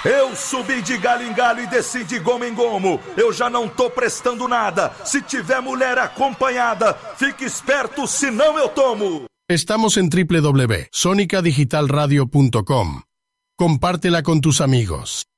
Eu subi de galho em galho e desci de gomo em gomo. Eu já não tô prestando nada. Se tiver mulher acompanhada, fique esperto, senão eu tomo. Estamos en www.sonicadigitalradio.com. Compártela con tus amigos.